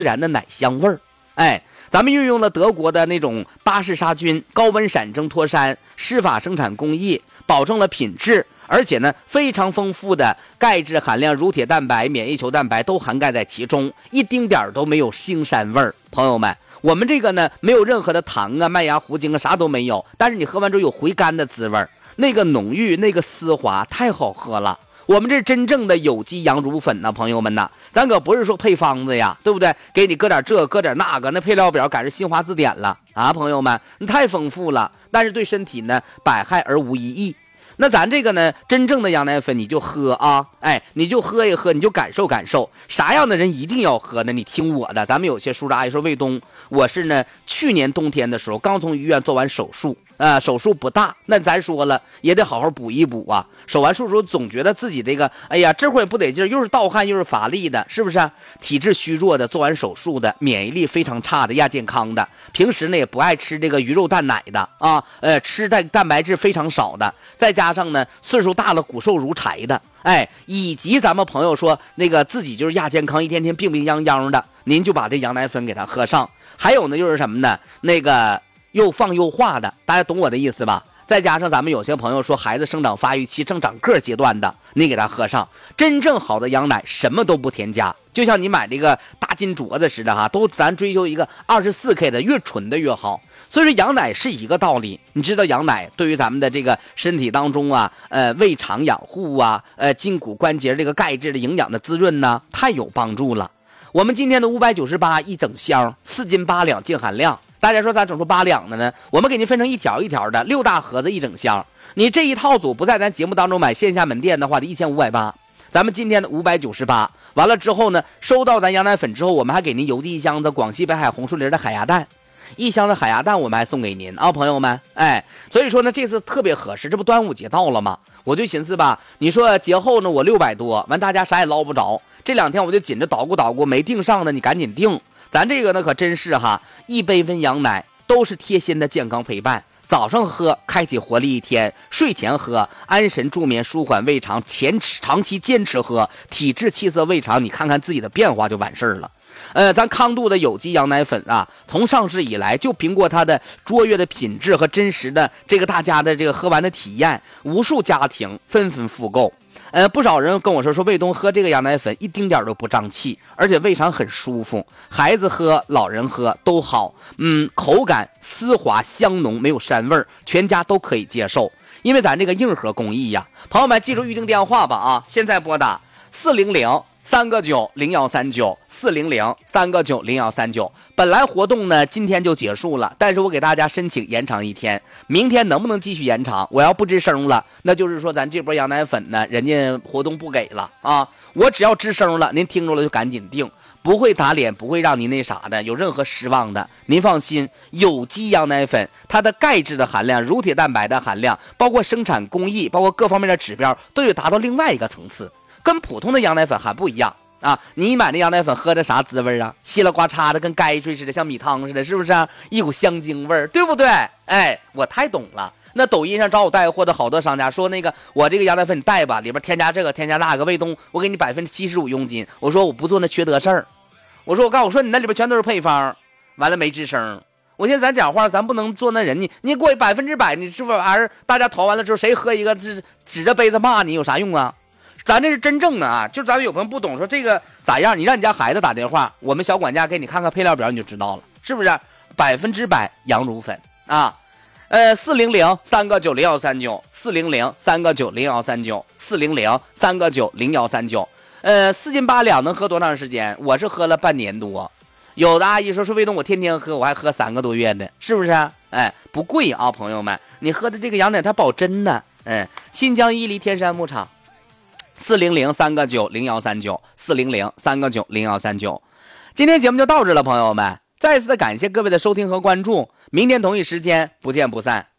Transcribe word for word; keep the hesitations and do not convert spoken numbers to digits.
然的奶香味儿。哎，咱们运用了德国的那种巴氏杀菌、高温闪蒸脱山、湿法生产工艺，保证了品质，而且呢非常丰富的钙质含量、乳铁蛋白、免疫球蛋白都涵盖在其中，一丁点儿都没有腥膻味儿。朋友们，我们这个呢没有任何的糖啊、麦芽糊精啊，啥都没有，但是你喝完之后有回甘的滋味，那个浓郁，那个丝滑，太好喝了。我们这是真正的有机羊乳粉呢，朋友们呐，咱可不是说配方子呀，对不对？给你搁点这搁点那个，那配料表赶上新华字典了啊，朋友们，你太丰富了，但是对身体呢百害而无一益。那咱这个呢，真正的羊奶粉你就喝啊，哎，你就喝一喝，你就感受感受，啥样的人一定要喝呢？你听我的，咱们有些叔叔阿姨说，卫东，我是呢去年冬天的时候刚从医院做完手术。啊、呃，手术不大，那咱说了也得好好补一补啊。手完术之后总觉得自己这个，哎呀，这会儿也不得劲，又是盗汗又是乏力的，是不是、啊？体质虚弱的，做完手术的，免疫力非常差的，亚健康的，平时呢也不爱吃这个鱼肉蛋奶的啊，呃，吃蛋蛋白质非常少的，再加上呢岁数大了骨瘦如柴的，哎，以及咱们朋友说那个自己就是亚健康，一天天病病殃殃的，您就把这羊奶粉给他喝上。还有呢就是什么呢？那个。又放又化的，大家懂我的意思吧？再加上咱们有些朋友说孩子生长发育期正长个阶段的，你给他喝上真正好的羊奶，什么都不添加，就像你买这个大金镯子似的哈，都咱追求一个 二十四 K 的，越纯的越好。所以说羊奶是一个道理，你知道羊奶对于咱们的这个身体当中啊，呃胃肠养护啊，呃筋骨关节这个钙质的营养的滋润呢，太有帮助了。我们今天的五百九十八一整箱，四斤八两净含量。大家说咋整出八两的呢？我们给您分成一条一条的，六大盒子一整箱。你这一套组不在咱节目当中买线下门店的话，得一千五百八。咱们今天的五百九十八，完了之后呢，收到咱羊奶粉之后，我们还给您邮寄一箱子广西北海红树林的海鸭蛋，一箱子海鸭蛋我们还送给您啊，朋友们。哎，所以说呢，这次特别合适，这不端午节到了吗？我就寻思吧，你说节后呢，我六百多，完大家啥也捞不着，这两天我就紧着捣鼓捣鼓，没订上的你赶紧订。咱这个呢可真是哈，一杯温羊奶都是贴心的健康陪伴，早上喝开启活力一天，睡前喝安神助眠舒缓胃肠，前长期坚持喝体质气色胃肠，你看看自己的变化就完事儿了。呃，咱康度的有机羊奶粉啊，从上市以来就凭过它的卓越的品质和真实的这个大家的这个喝完的体验，无数家庭纷纷复购。呃，不少人跟我说说卫东喝这个羊奶粉一丁点都不胀气，而且胃肠很舒服，孩子喝老人喝都好，嗯，口感丝滑香浓，没有膻味儿，全家都可以接受。因为咱这个硬核工艺呀，朋友们记住预定电话吧啊，现在拨打四零零三个九零幺三九四零零三个九零幺三九。本来活动呢今天就结束了，但是我给大家申请延长一天，明天能不能继续延长？我要不吱声了，那就是说咱这波羊奶粉呢，人家活动不给了啊！我只要吱声了，您听着了就赶紧订，不会打脸，不会让您那啥的，有任何失望的。您放心，有机羊奶粉它的钙质的含量、乳铁蛋白的含量，包括生产工艺，包括各方面的指标，都有达到另外一个层次。跟普通的羊奶粉还不一样啊！你买那羊奶粉喝着啥滋味啊？稀了呱嚓的，跟泔水似的，像米汤似的，是不是、啊？一股香精味儿，对不对？哎，我太懂了。那抖音上找我带货的好多商家说，那个我这个羊奶粉你带吧，里边添加这个添加那个，卫东我给你百分之七十五佣金。我说我不做那缺德事儿。我说我告诉我说你那里边全都是配方，完了没吱声。我现在咱讲话，咱不能做那人，你你过百分之百，你是不是还是大家投完了之后，谁喝一个指指着杯子骂你有啥用啊？咱这是真正的啊，就咱们有朋友不懂说这个咋样，你让你家孩子打电话，我们小管家给你看看配料表，你就知道了，是不是？百分之百羊乳粉啊，呃，四零零三个九零幺三九，四零零三个九零幺三九，四零零三个九零幺三九，呃，四斤八两能喝多长时间？我是喝了半年多，有的阿姨说说卫东我天天喝，我还喝三个多月的，是不是？哎，不贵啊，朋友们，你喝的这个羊奶它保真呢，嗯，新疆伊犁天山牧场。四零零三个九零幺三九，四零零三个九零幺三九。今天节目就到这了，朋友们，再次的感谢各位的收听和关注，明天同一时间不见不散。